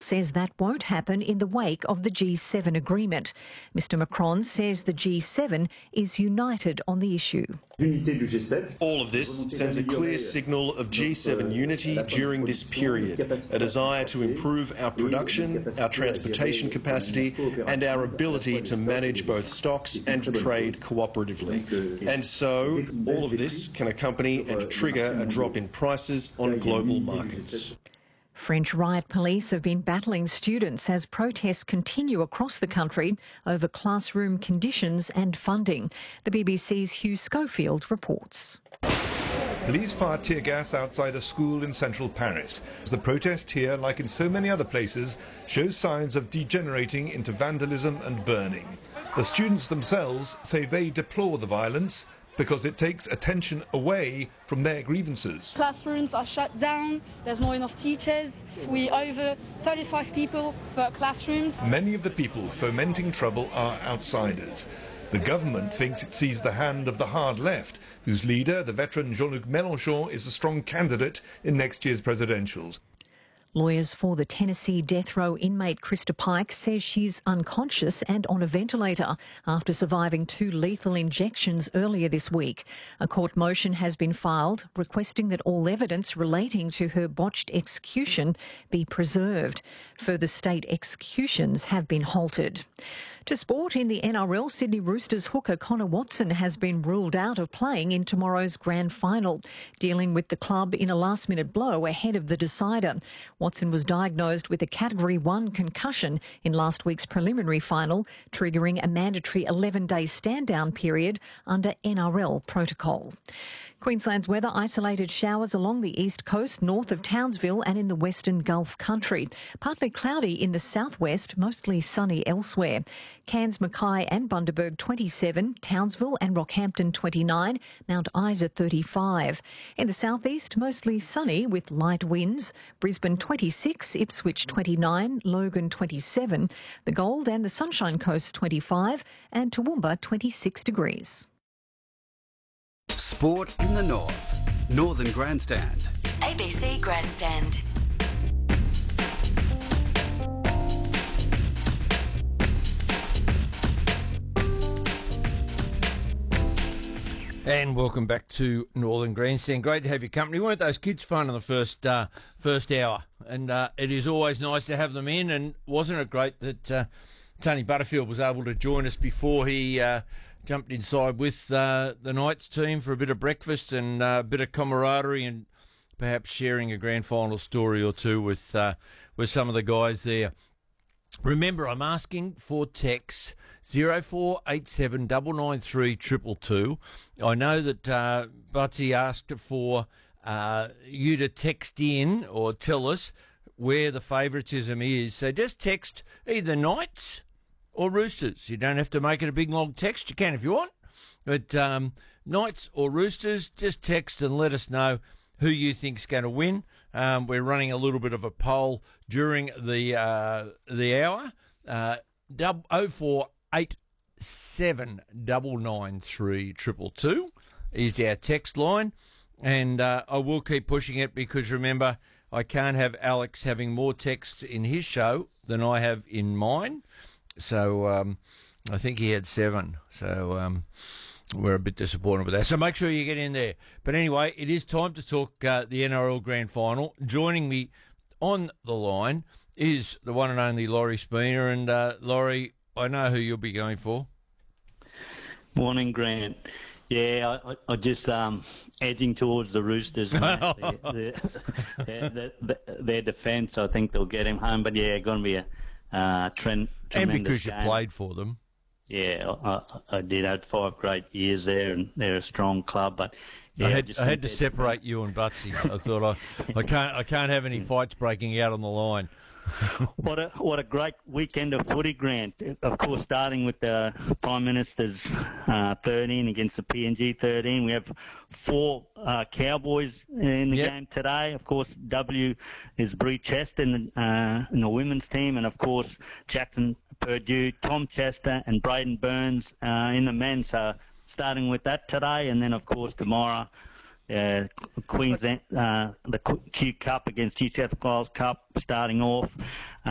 says that won't happen in the wake of the G7 agreement. Mr Macron says the G7 is united on the issue. All of this sends a clear signal of G7 unity during this period, a desire to improve our production, our transportation capacity and our ability to manage both stocks and trade cooperatively. And so all of this can accompany and trigger a drop in prices on global markets. French riot police have been battling students as protests continue across the country over classroom conditions and funding. The BBC's Hugh Schofield reports. Police fired tear gas outside a school in central Paris. The protest here, like in so many other places, shows signs of degenerating into vandalism and burning. The students themselves say they deplore the violence because it takes attention away from their grievances. Classrooms are shut down, there's not enough teachers. We over 35 people per classrooms. Many of the people fomenting trouble are outsiders. The government thinks it sees the hand of the hard left, whose leader, the veteran Jean-Luc Mélenchon, is a strong candidate in next year's presidentials. Lawyers for the Tennessee death row inmate Krista Pike says she's unconscious and on a ventilator after surviving 2 lethal injections earlier this week. A court motion has been filed requesting that all evidence relating to her botched execution be preserved. Further state executions have been halted. To sport, in the NRL, Sydney Roosters hooker Connor Watson has been ruled out of playing in tomorrow's grand final, dealing with the club in a last-minute blow ahead of the decider. Watson was diagnosed with a Category 1 concussion in last week's preliminary final, triggering a mandatory 11-day stand-down period under NRL protocol. Queensland's weather: isolated showers along the east coast, north of Townsville and in the western Gulf country. Partly cloudy in the southwest, mostly sunny elsewhere. Cairns, Mackay and Bundaberg 27, Townsville and Rockhampton 29, Mount Isa 35. In the southeast, mostly sunny with light winds. Brisbane 26, Ipswich 29, Logan 27, the Gold and the Sunshine Coast 25 and Toowoomba 26 degrees. Sport in the North. Northern Grandstand. ABC Grandstand. And welcome back to Northern Grandstand. Great to have your company. Weren't those kids fun in the first hour? And it is always nice to have them in. And wasn't it great that Tony Butterfield was able to join us before he jumped inside with the Knights team for a bit of breakfast and a bit of camaraderie and perhaps sharing a grand final story or two with some of the guys there. Remember, I'm asking for texts 0487 993 222. I know that Butsy asked for you to text in or tell us where the favouritism is. So just text either Knights or Roosters. You don't have to make it a big long text. You can if you want. But Knights or Roosters, just text and let us know who you think's going to win. We're running a little bit of a poll during the hour. 0487 993 222 is our text line. And I will keep pushing it because, remember, I can't have Alex having more texts in his show than I have in mine. So I think he had 7. So we're a bit disappointed with that. So make sure you get in there. But anyway, it is time to talk the NRL Grand Final. Joining me on the line is the one and only Laurie Spooner. And Laurie, I know who you'll be going for. Morning, Grant. Yeah, I just edging towards the Roosters. Their defence, I think they'll get him home. But yeah, going to be a tremendous and because game. You played for them. Yeah, I did. I had 5 great years there, and they're a strong club. But yeah, I had to separate you and Butsy. I thought I can't have any fights breaking out on the line. What a great weekend of footy, Grant. Of course, starting with the Prime Minister's 13 against the PNG 13. We have 4 Cowboys in the game today. Of course, W is Bree Chester in the women's team, and of course Jackson Purdue, Tom Chester, and Braden Burns in the men. So starting with that today, and then of course tomorrow. Queensland, the Q Cup against New South Wales Cup starting off.